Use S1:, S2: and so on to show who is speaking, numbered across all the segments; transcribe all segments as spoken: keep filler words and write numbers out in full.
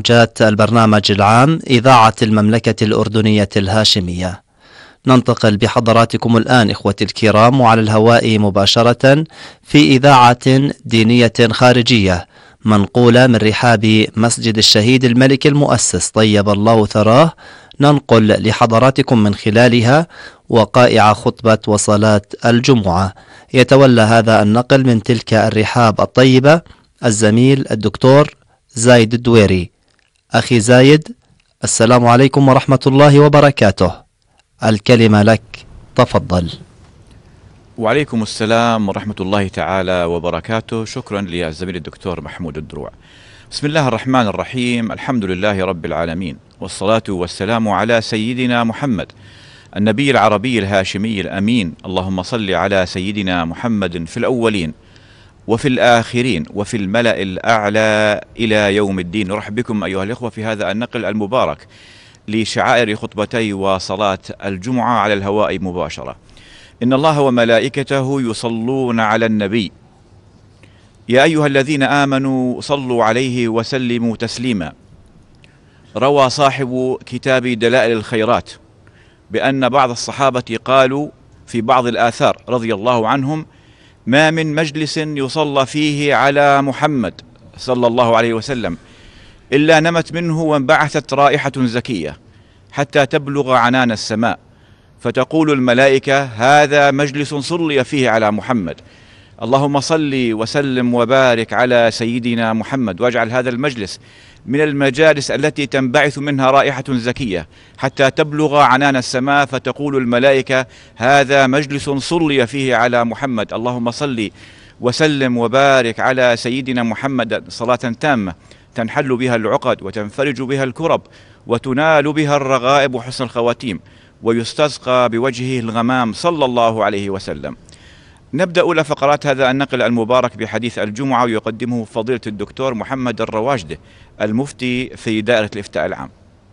S1: موجات البرنامج العام إذاعة المملكة الأردنية الهاشمية. ننتقل بحضراتكم الآن إخوتي الكرام وعلى الهواء مباشرة في إذاعة دينية خارجية منقولة من رحاب مسجد الشهيد الملك المؤسس طيب الله ثراه، ننقل لحضراتكم من خلالها وقائع خطبة وصلاة الجمعة. يتولى هذا النقل من تلك الرحاب الطيبة الزميل الدكتور زايد الدويري. أخي زايد، السلام عليكم ورحمة الله وبركاته، الكلمة لك، تفضل.
S2: وعليكم السلام ورحمة الله تعالى وبركاته. شكرا للزميل الدكتور محمود الدروع. بسم الله الرحمن الرحيم، الحمد لله رب العالمين، والصلاة والسلام على سيدنا محمد النبي العربي الهاشمي الأمين. اللهم صل على سيدنا محمد في الأولين وفي الآخرين وفي الملأ الأعلى إلى يوم الدين. نرحب بكم أيها الإخوة في هذا النقل المبارك لشعائر خطبتي وصلاة الجمعة على الهواء مباشرة. إن الله وملائكته يصلون على النبي يا أيها الذين آمنوا صلوا عليه وسلموا تسليما. روى صاحب كتاب دلائل الخيرات بأن بعض الصحابة قالوا في بعض الآثار رضي الله عنهم: ما من مجلس يصلى فيه على محمد صلى الله عليه وسلم إلا نمت منه وانبعثت رائحة زكية حتى تبلغ عنان السماء، فتقول الملائكة: هذا مجلس صلي فيه على محمد، اللهم صل وسلم وبارك على سيدنا محمد، واجعل هذا المجلس من المجالس التي تنبعث منها رائحة زكية حتى تبلغ عنان السماء، فتقول الملائكة: هذا مجلس صلي فيه على محمد، اللهم صل وسلم وبارك على سيدنا محمد صلاة تامة تنحل بها العقد وتنفرج بها الكرب وتنال بها الرغائب وحسن الخواتيم ويستسقى بوجهه الغمام صلى الله عليه وسلم. نبدأ أولى فقرات هذا النقل المبارك بحديث الجمعة، ويقدمه فضيلة الدكتور محمد الرواجده المفتي في دائرة الإفتاء العام.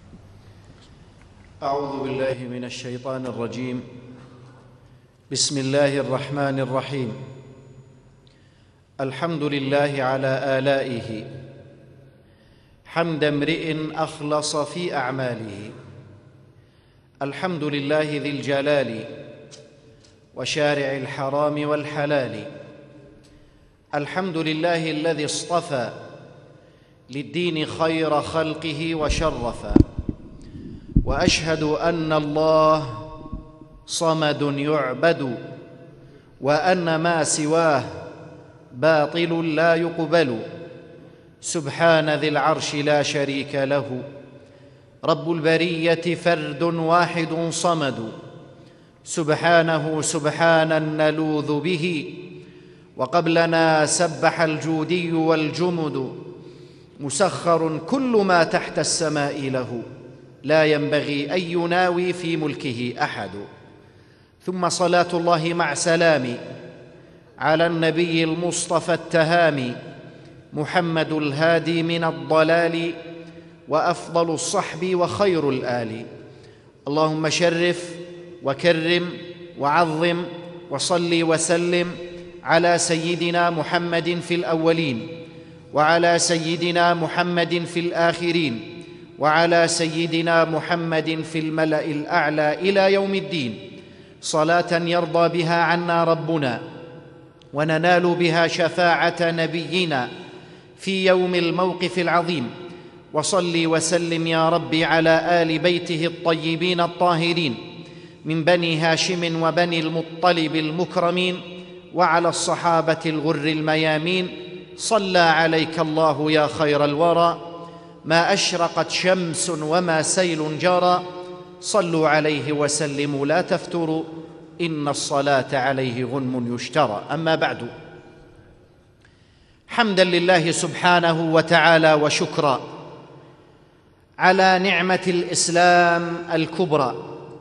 S3: أعوذ بالله من الشيطان الرجيم. بسم الله الرحمن الرحيم. الحمد لله على آلائه حمد امرئ أخلص في أعماله. الحمد لله ذي الجلال وشارع الحرام والحلال. الحمد لله الذي اصطفى للدين خير خلقه وشرف. وأشهد أن الله صمد يعبد وأن ما سواه باطل لا يقبل. سبحان ذي العرش لا شريك له، رب البرية فرد واحد صمد. سبحانه سبحانا نلوذ به، وقبلنا سبح الجودي والجمد. مسخر كل ما تحت السماء له، لا ينبغي أن يناوي في ملكه أحد. ثم صلاة الله مع سلام على النبي المصطفى التهامي محمد الهادي من الضلال، وأفضل الصحب وخير الآل. اللهم شرف وكرم وعظم وصل وسلم على سيدنا محمد في الأولين، وعلى سيدنا محمد في الآخرين، وعلى سيدنا محمد في الملأ الأعلى إلى يوم الدين، صلاة يرضى بها عنا ربنا وننال بها شفاعة نبينا في يوم الموقف العظيم. وصل وسلم يا ربي على آل بيته الطيبين الطاهرين من بني هاشم وبني المطلب المكرمين، وعلى الصحابة الغر الميامين. صلى عليك الله يا خير الورى، ما أشرقت شمس وما سيل جرى. صلوا عليه وسلموا لا تفتروا، إن الصلاة عليه غنم يشترى. أما بعد، حمدا لله سبحانه وتعالى وشكرا على نعمة الإسلام الكبرى،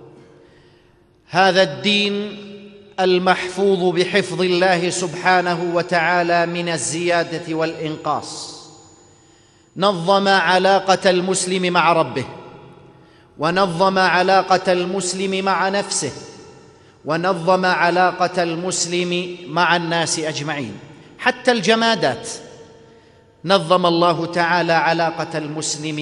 S3: هذا الدين المحفوظ بحفظ الله سبحانه وتعالى من الزيادة والإنقاص. نظم علاقة المسلم مع ربه، ونظم علاقة المسلم مع نفسه، ونظم علاقة المسلم مع الناس أجمعين، حتى الجمادات نظم الله تعالى علاقة المسلم